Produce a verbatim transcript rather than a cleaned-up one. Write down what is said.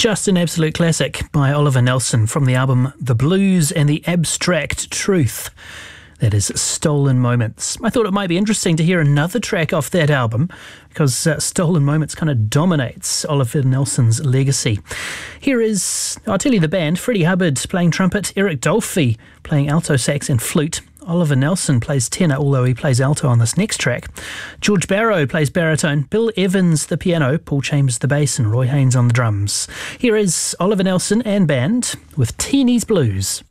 Just an absolute classic by Oliver Nelson from the album The Blues and the Abstract Truth. That is Stolen Moments. I thought it might be interesting to hear another track off that album because uh, Stolen Moments kind of dominates Oliver Nelson's legacy. Here is, I'll tell you the band, Freddie Hubbard playing trumpet, Eric Dolphy playing alto sax and flute. Oliver Nelson plays tenor, although he plays alto on this next track. George Barrow plays baritone, Bill Evans the piano, Paul Chambers the bass and Roy Haynes on the drums. Here is Oliver Nelson and band with Teeny's Blues.